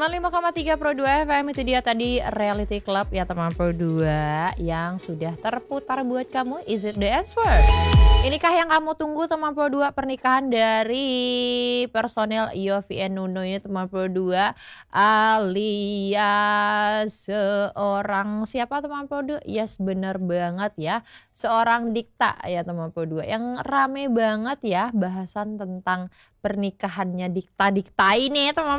95,3 Pro 2 FM itu dia tadi Reality Club ya teman Pro 2 yang sudah terputar buat kamu. Is it the answer? Inikah yang kamu tunggu teman Pro 2, pernikahan dari personel Yovie and Nuno ini teman Pro 2 alias seorang siapa teman Pro 2? Yes, bener banget ya. Seorang Dikta ya teman Pro 2 yang rame banget ya bahasan tentang pernikahannya Dikta-Dikta ini teman